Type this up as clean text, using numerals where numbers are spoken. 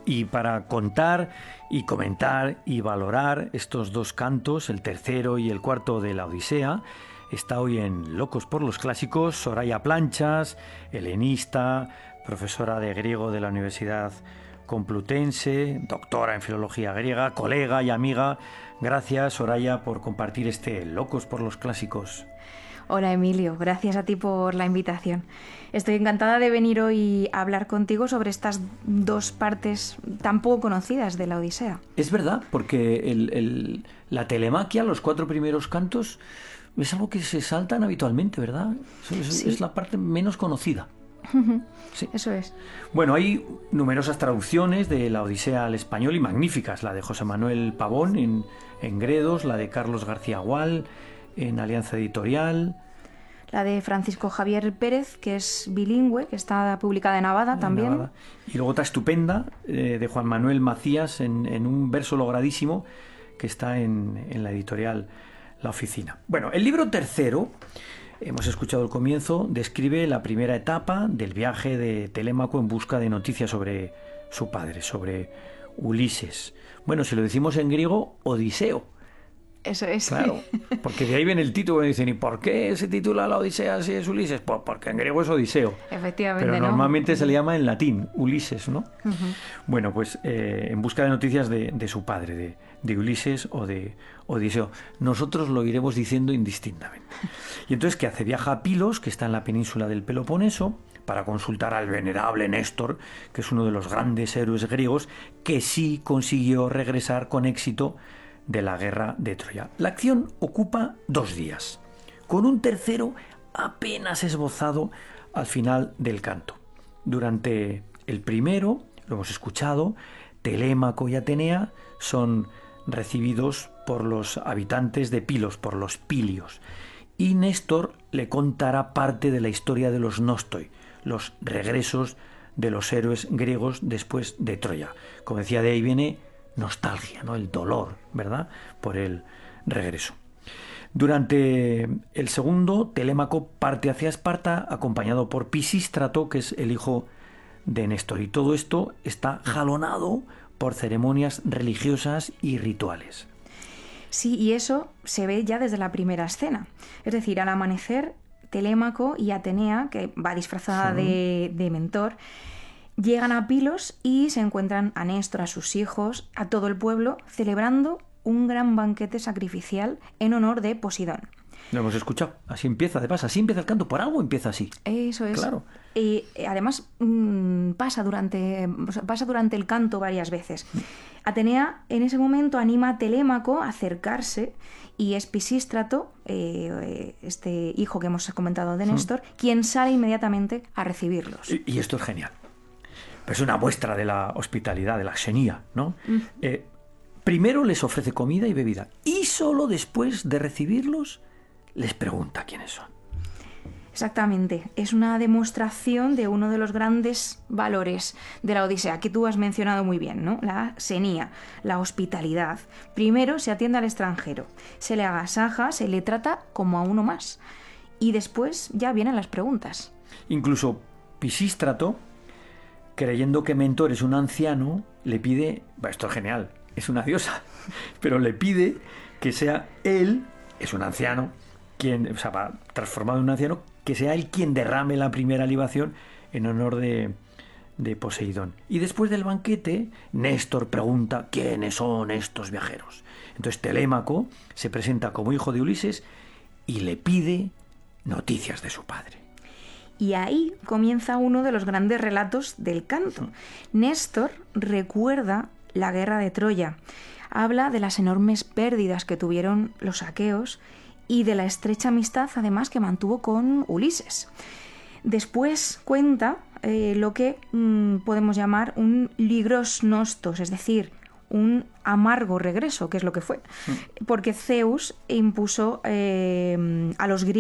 Y para contar y comentar y valorar estos dos cantos, el tercero y el cuarto de la Odisea, está hoy en Locos por los Clásicos Soraya Planchas, helenista, profesora de griego de la Universidad Complutense, doctora en filología griega, colega y amiga. Gracias, Soraya, por compartir este Locos por los Clásicos. Hola, Emilio, gracias a ti por la invitación. Estoy encantada de venir hoy a hablar contigo sobre estas dos partes tan poco conocidas de la Odisea. Es verdad, porque la telemaquia, los 4 primeros cantos, es algo que se saltan habitualmente, ¿verdad? Sí. Es la parte menos conocida. Sí. Eso es. Bueno, hay numerosas traducciones de la Odisea al español y magníficas. La de José Manuel Pavón en Gredos, la de Carlos García Gual en Alianza Editorial. La de Francisco Javier Pérez, que es bilingüe, que está publicada en Abada también. Navada. Y luego otra estupenda de Juan Manuel Macías en un verso logradísimo que está en la editorial La Oficina. Bueno, el libro tercero, hemos escuchado el comienzo, describe la primera etapa del viaje de Telémaco en busca de noticias sobre su padre, sobre Ulises. Bueno, si lo decimos en griego, Odiseo. Eso es. Claro, porque de ahí viene el título. Dicen, ¿y por qué se titula la Odisea si es Ulises? Pues porque en griego es Odiseo. Efectivamente, pero normalmente se le llama en latín Ulises, ¿no? Uh-huh. Bueno, pues en busca de noticias de su padre, de Ulises o de Odiseo. Nosotros lo iremos diciendo indistintamente. Y entonces, ¿qué hace? Viaja a Pilos, que está en la península del Peloponeso, para consultar al venerable Néstor, que es uno de los grandes héroes griegos, que sí consiguió regresar con éxito de la guerra de Troya. La acción ocupa 2 días, con un tercero apenas esbozado al final del canto. Durante el primero, lo hemos escuchado, Telémaco y Atenea son recibidos por los habitantes de Pilos, por los pilios, y Néstor le contará parte de la historia de los Nostoi, los regresos de los héroes griegos después de Troya. Como decía, de ahí viene nostalgia, ¿no? El dolor, ¿verdad?, por el regreso. Durante el segundo, Telémaco parte hacia Esparta acompañado por Pisístrato, que es el hijo de Néstor, y todo esto está jalonado por ceremonias religiosas y rituales. Sí, y eso se ve ya desde la primera escena. Es decir, al amanecer, Telémaco y Atenea, que va disfrazada de mentor, llegan a Pilos y se encuentran a Néstor, a sus hijos, a todo el pueblo, celebrando un gran banquete sacrificial en honor de Poseidón. Lo hemos escuchado. Así empieza, además, así empieza el canto. Por algo empieza así. Eso es. Claro. Y además pasa durante el canto varias veces. Atenea en ese momento anima a Telémaco a acercarse y es Pisístrato, este hijo que hemos comentado de Néstor, quien sale inmediatamente a recibirlos. Y esto es genial. Es una muestra de la hospitalidad, de la xenía, ¿no? Primero les ofrece comida y bebida y solo después de recibirlos les pregunta quiénes son. Exactamente. Es una demostración de uno de los grandes valores de la Odisea, que tú has mencionado muy bien, ¿no? La xenía, la hospitalidad. Primero se atiende al extranjero, se le agasaja, se le trata como a uno más. Y después ya vienen las preguntas. Incluso Pisístrato, creyendo que Mentor es un anciano, le pide, esto es genial, es una diosa, pero le pide que sea él, es un anciano, quien, o sea, va transformado en un anciano, que sea él quien derrame la primera libación en honor de Poseidón. Y después del banquete, Néstor pregunta quiénes son estos viajeros. Entonces Telémaco se presenta como hijo de Ulises y le pide noticias de su padre. Y ahí comienza uno de los grandes relatos del canto. Néstor recuerda la guerra de Troya. Habla de las enormes pérdidas que tuvieron los aqueos y de la estrecha amistad, además, que mantuvo con Ulises. Después cuenta lo que podemos llamar un ligros nostos, es decir, un amargo regreso, que es lo que fue. Porque Zeus impuso a los griegos